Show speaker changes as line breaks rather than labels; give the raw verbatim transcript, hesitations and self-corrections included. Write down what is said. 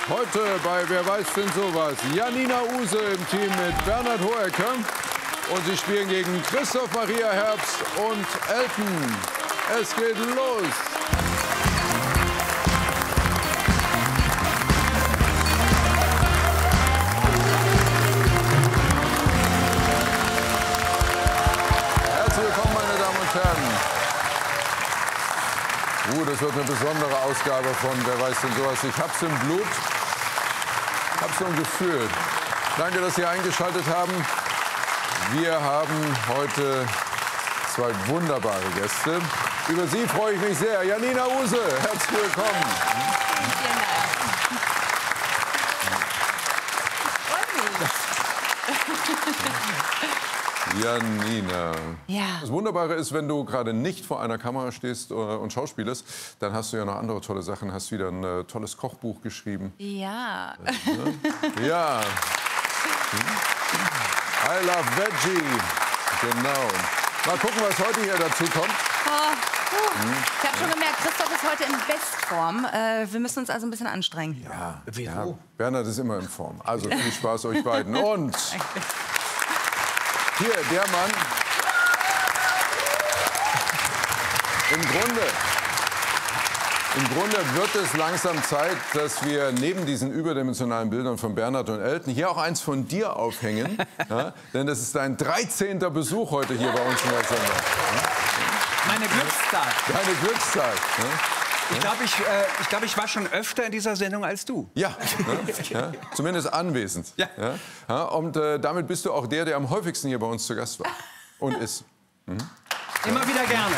Heute bei Wer weiß denn sowas? Janina Use im Team mit Bernhard Hoecker. Und sie spielen gegen Christoph Maria Herbst und Elton. Es geht los. Herzlich willkommen, meine Damen und Herren. Uh, das wird eine besondere Ausgabe von Wer weiß denn sowas? Ich hab's im Blut. Hab's so ein Gefühl. Danke, dass Sie eingeschaltet haben. Wir haben heute zwei wunderbare Gäste. Über Sie freue ich mich sehr. Janina Use, herzlich willkommen.
Vielen Dank.
Janina.
Ja.
Das Wunderbare ist, wenn du gerade nicht vor einer Kamera stehst und schauspielst, dann hast du ja noch andere tolle Sachen. Hast wieder ein äh, tolles Kochbuch geschrieben.
Ja.
Ja. I love Veggie. Genau. Mal gucken, was heute hier dazu kommt.
Oh, puh. Ich habe schon gemerkt, Christoph ist heute in Bestform. Äh, wir müssen uns also ein bisschen anstrengen.
Ja, ja. Bernhard ist immer in Form. Also viel Spaß euch beiden. Und hier, der Mann. Im Grunde, Im Grunde wird es langsam Zeit, dass wir neben diesen überdimensionalen Bildern von Bernhard und Elton hier auch eins von dir aufhängen. Ja? Denn das ist dein dreizehnter Besuch heute hier bei uns in der Sendung. Ja?
Meine Glückstag.
Deine Glückszeit. Ja?
Ich glaube, ich, äh, ich, glaub, ich war schon öfter in dieser Sendung als du.
Ja, ja, ja, zumindest anwesend.
Ja.
Ja, ja, und äh, damit bist du auch der, der am häufigsten hier bei uns zu Gast war und ist. Mhm.
Immer wieder gerne.